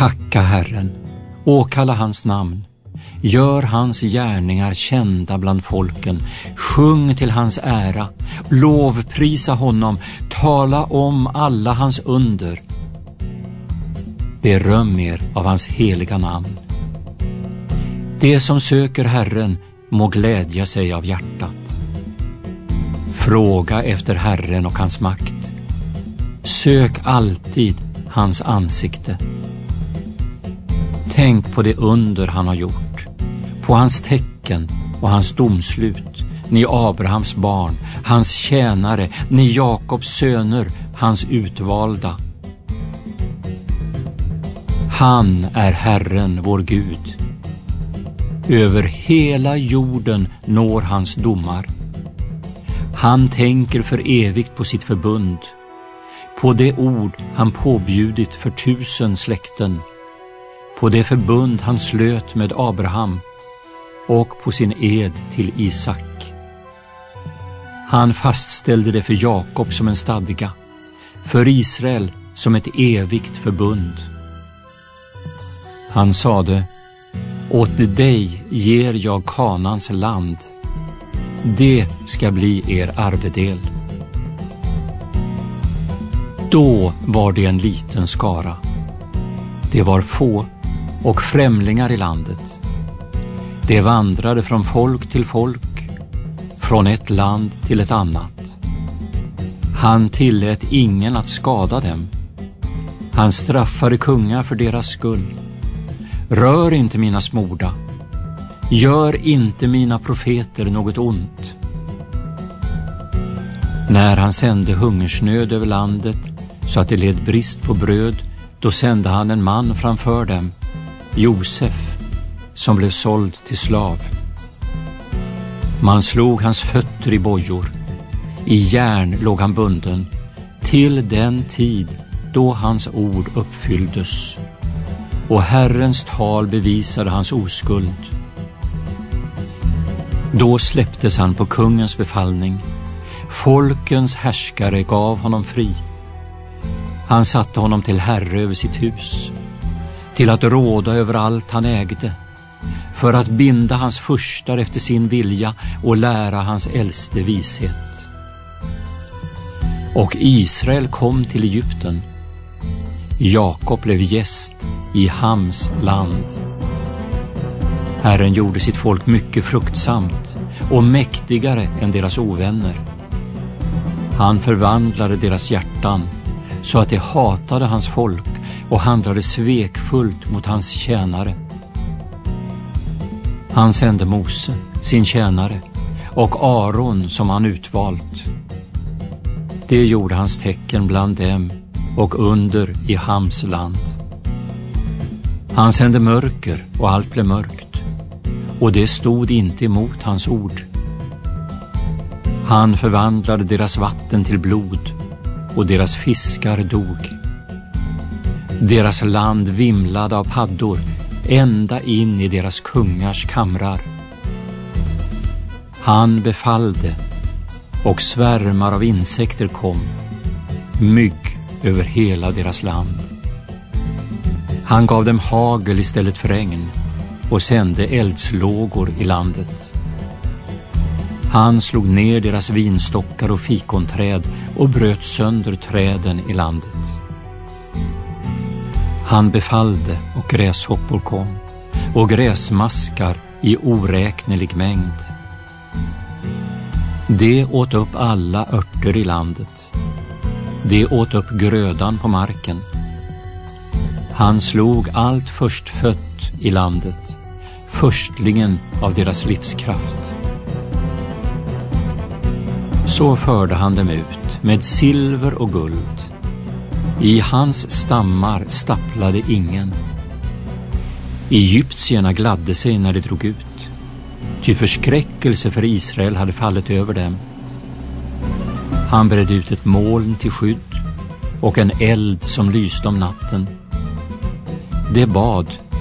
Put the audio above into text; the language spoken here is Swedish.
Tacka Herren, åkalla hans namn. Gör hans gärningar kända bland folken. Sjung till hans ära, lovprisa honom, tala om alla hans under. Beröm er av hans heliga namn. Det som söker Herren må glädja sig av hjärtat. Fråga efter Herren och hans makt. Sök alltid hans ansikte. Tänk på det under han har gjort, på hans tecken och hans domslut, ni Abrahams barn, hans tjänare, ni Jakobs söner, hans utvalda. Han är Herren, vår Gud. Över hela jorden når hans domar. Han tänker för evigt på sitt förbund, på det ord han påbjudit för 1000 släkten, på det förbund han slöt med Abraham och på sin ed till Isak. Han fastställde det för Jakob som en stadga, för Israel som ett evigt förbund. Han sade: åt dig ger jag Kanans land, det ska bli er arvedel. Då var det en liten skara. Det var få och främlingar i landet. Det vandrade från folk till folk, från ett land till ett annat. Han tillät ingen att skada dem. Han straffade kungar för deras skull. Rör inte mina smorda. Gör inte mina profeter något ont. När han sände hungersnöd över landet så att det led brist på bröd, då sände han en man framför dem, Josef, som blev såld till slav. Man slog hans fötter i bojor. I järn låg han bunden till den tid då hans ord uppfylldes. Och Herrens tal bevisade hans oskuld. Då släpptes han på kungens befallning. Folkens härskare gav honom fri. Han satte honom till herre över sitt hus, till att råda över allt han ägde, för att binda hans furstar efter sin vilja och lära hans äldste vishet. Och Israel kom till Egypten. Jakob blev gäst i Hams land. Herren gjorde sitt folk mycket fruktsamt och mäktigare än deras ovänner. Han förvandlade deras hjärtan så att de hatade hans folk och handlade svekfullt mot hans tjänare. Han sände Mose, sin tjänare, och Aron som han utvalt. Det gjorde hans tecken bland dem och under i Hams land. Han sände mörker och allt blev mörkt, och det stod inte emot hans ord. Han förvandlade deras vatten till blod och deras fiskar dog. Deras land vimlade av paddor ända in i deras kungars kamrar. Han befallde och svärmar av insekter kom, mygg över hela deras land. Han gav dem hagel istället för regn och sände eldslågor i landet. Han slog ner deras vinstockar och fikonträd och bröt sönder träden i landet. Han befallde och gräshoppor kom och gräsmaskar i oräknelig mängd. Det åt upp alla örter i landet. Det åt upp grödan på marken. Han slog allt förstfött i landet, förstlingen av deras livskraft. Så förde han dem ut med silver och guld. I hans stammar stapplade ingen. Egyptierna gladde sig när de drog ut, ty förskräckelse för Israel hade fallit över dem. Han bredde ut ett moln till skydd och en eld som lyste om natten. Det bad